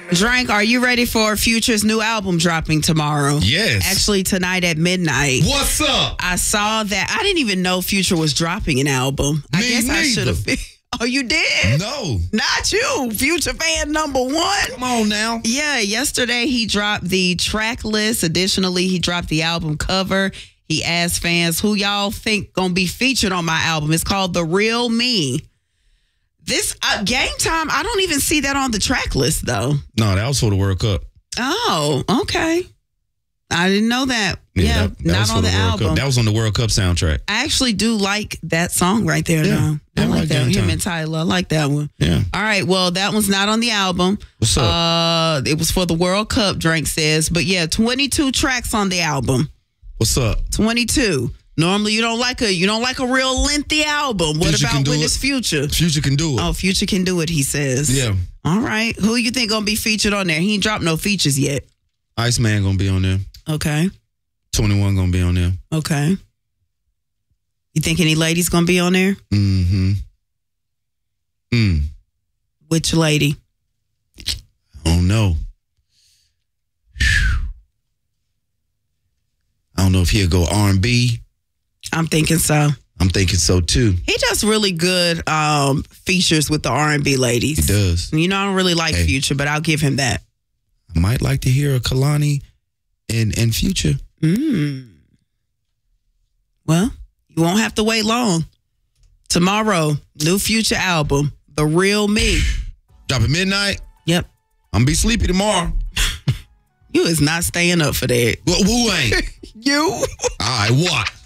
Drank, are you ready for Future's new album dropping tomorrow? Yes. Actually, tonight at midnight. What's up? I saw that. I didn't even know Future was dropping an album. I Me guess I neither. should have. Oh, you did? No. Not you. Future fan number one. Come on now. Yeah, yesterday he dropped the track list. Additionally, he dropped the album cover. He asked fans who y'all think gonna be featured on my album. It's called The Real Me. This Game Time, I don't even see that on the track list though. No, that was for the World Cup. Oh, okay. I didn't know that. Yeah, that not was on for the World album. Cup. That was on the World Cup soundtrack. I actually do like that song right there. Yeah. Though. I like that. Game Him Time. and Tyler. I like that one. Yeah. All right. Well, that one's not on the album. What's up? It was for the World Cup, Drake says. But yeah, 22 tracks on the album. What's up? 22. Normally you don't like a real lengthy album. What Future can about do when it. it's Future? Future can do it. Oh, Future can do it, he says. Yeah. All right. Who you think gonna be featured on there? He ain't dropped no features yet. Iceman gonna be on there. Okay. 21 gonna be on there. Okay. You think any ladies gonna be on there? Mm-hmm. Which lady? I don't know. I don't know if he'll go R&B. I'm thinking so. I'm thinking so too. He does really good features with the R&B ladies. He does. You know, I don't really like Hey. Future, but I'll give him that. I might like to hear a Kalani and Future. Well, you won't have to wait long. Tomorrow, new Future album, The Real Me. Drop at midnight. Yep. I'm gonna be sleepy tomorrow. You is not staying up for that. Well, who ain't? You? All right, what?